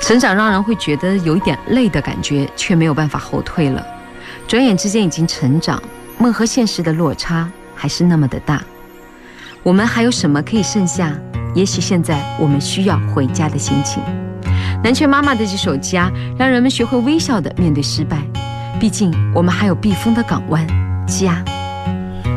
成长让人会觉得有一点累的感觉，却没有办法后退了。转眼之间已经成长，梦和现实的落差还是那么的大。我们还有什么可以剩下？也许现在我们需要回家的心情。南拳妈妈的这首《家》，让人们学会微笑地面对失败。毕竟我们还有避风的港湾，家。